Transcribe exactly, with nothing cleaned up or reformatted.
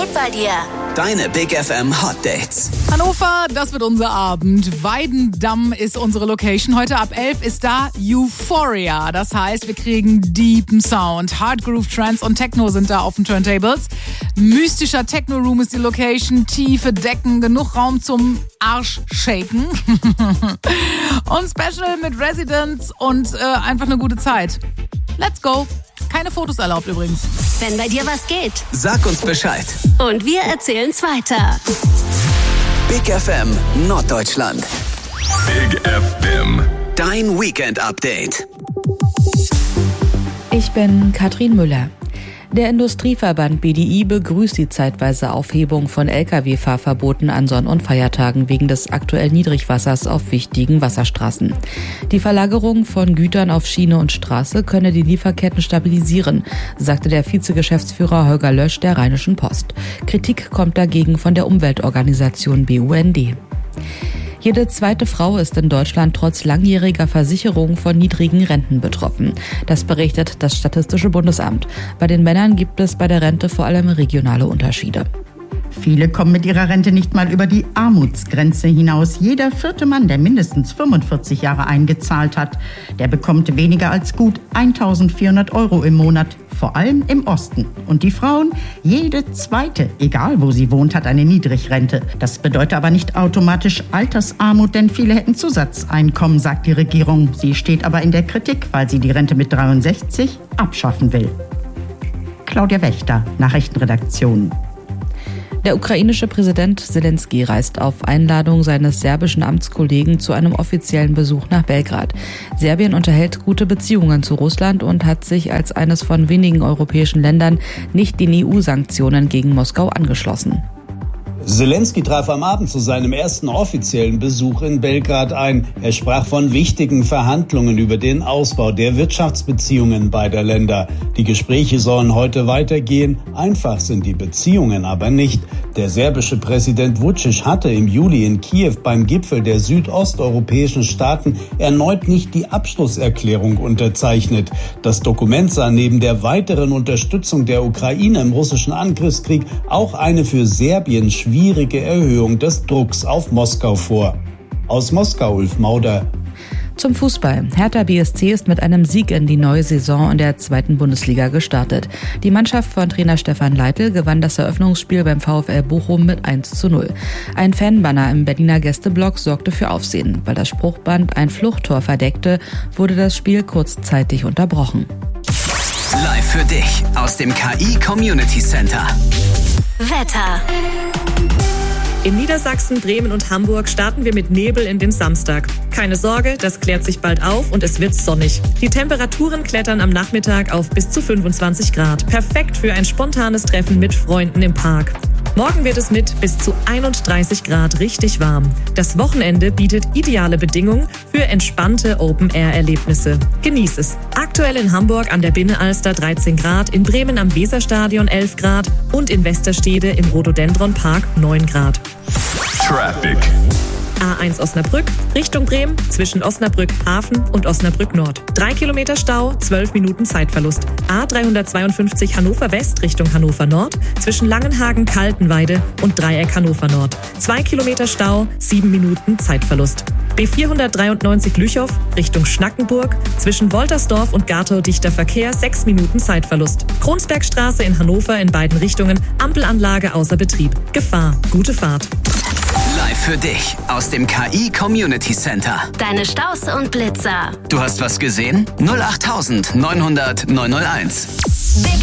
geht bei dir? Deine Big F M Hot Dates. Hannover, das wird unser Abend. Weidendamm ist unsere Location. Heute ab elf ist da Euphoria. Das heißt, wir kriegen deepen Sound. Hard Groove, Trance und Techno sind da auf den Turntables. Mystischer Techno-Room ist die Location. Tiefe Decken, genug Raum zum Arsch-Shaken. Und Special mit Residents und äh, einfach eine gute Zeit. Let's go. Keine Fotos erlaubt übrigens. Wenn bei dir was geht. Sag uns Bescheid. Und wir erzählen's weiter. Big F M Norddeutschland. Big F M. Dein Weekend-Update. Ich bin Katrin Müller. Der Industrieverband B D I begrüßt die zeitweise Aufhebung von L K W-Fahrverboten an Sonn- und Feiertagen wegen des aktuellen Niedrigwassers auf wichtigen Wasserstraßen. Die Verlagerung von Gütern auf Schiene und Straße könne die Lieferketten stabilisieren, sagte der Vizegeschäftsführer Holger Lösch der Rheinischen Post. Kritik kommt dagegen von der Umweltorganisation B U N D. Jede zweite Frau ist in Deutschland trotz langjähriger Versicherung von niedrigen Renten betroffen. Das berichtet das Statistische Bundesamt. Bei den Männern gibt es bei der Rente vor allem regionale Unterschiede. Viele kommen mit ihrer Rente nicht mal über die Armutsgrenze hinaus. Jeder vierte Mann, der mindestens fünfundvierzig Jahre eingezahlt hat, der bekommt weniger als gut eintausendvierhundert Euro im Monat, vor allem im Osten. Und die Frauen, jede zweite, egal wo sie wohnt, hat eine Niedrigrente. Das bedeutet aber nicht automatisch Altersarmut, denn viele hätten Zusatzeinkommen, sagt die Regierung. Sie steht aber in der Kritik, weil sie die Rente mit dreiundsechzig abschaffen will. Claudia Wächter, Nachrichtenredaktion. Der ukrainische Präsident Zelensky reist auf Einladung seines serbischen Amtskollegen zu einem offiziellen Besuch nach Belgrad. Serbien unterhält gute Beziehungen zu Russland und hat sich als eines von wenigen europäischen Ländern nicht den E U-Sanktionen gegen Moskau angeschlossen. Zelensky traf am Abend zu seinem ersten offiziellen Besuch in Belgrad ein. Er sprach von wichtigen Verhandlungen über den Ausbau der Wirtschaftsbeziehungen beider Länder. Die Gespräche sollen heute weitergehen. Einfach sind die Beziehungen aber nicht. Der serbische Präsident Vučić hatte im Juli in Kiew beim Gipfel der südosteuropäischen Staaten erneut nicht die Abschlusserklärung unterzeichnet. Das Dokument sah neben der weiteren Unterstützung der Ukraine im russischen Angriffskrieg auch eine für Serbien schwierige Erhöhung des Drucks auf Moskau vor. Aus Moskau, Ulf Mauder. Zum Fußball. Hertha B S C ist mit einem Sieg in die neue Saison in der zweiten Bundesliga gestartet. Die Mannschaft von Trainer Stefan Leitl gewann das Eröffnungsspiel beim VfL Bochum mit eins zu null. Ein Fanbanner im Berliner Gästeblock sorgte für Aufsehen. Weil das Spruchband ein Fluchttor verdeckte, wurde das Spiel kurzzeitig unterbrochen. Live für dich aus dem K I Community Center. Wetter. In Niedersachsen, Bremen und Hamburg starten wir mit Nebel in den Samstag. Keine Sorge, das klärt sich bald auf und es wird sonnig. Die Temperaturen klettern am Nachmittag auf bis zu fünfundzwanzig Grad. Perfekt für ein spontanes Treffen mit Freunden im Park. Morgen wird es mit bis zu einunddreißig Grad richtig warm. Das Wochenende bietet ideale Bedingungen für entspannte Open-Air-Erlebnisse. Genieß es. Aktuell in Hamburg an der Binnenalster dreizehn Grad, in Bremen am Weserstadion elf Grad und in Westerstede im Rhododendron Park neun Grad. Traffic. A eins Osnabrück, Richtung Bremen, zwischen Osnabrück Hafen und Osnabrück Nord. Drei Kilometer Stau, zwölf Minuten Zeitverlust. A dreihundertzweiundfünfzig Hannover West Richtung Hannover Nord, zwischen Langenhagen, Kaltenweide und Dreieck Hannover Nord. Zwei Kilometer Stau, sieben Minuten Zeitverlust. B vierhundertdreiundneunzig Lüchow Richtung Schnackenburg, zwischen Woltersdorf und Gartow dichter Verkehr, sechs Minuten Zeitverlust. Kronsbergstraße in Hannover in beiden Richtungen, Ampelanlage außer Betrieb. Gefahr, gute Fahrt. Live für dich aus dem K I Community Center. Deine Staus und Blitzer. Du hast was gesehen? null acht neunhundert neunhunderteins. Big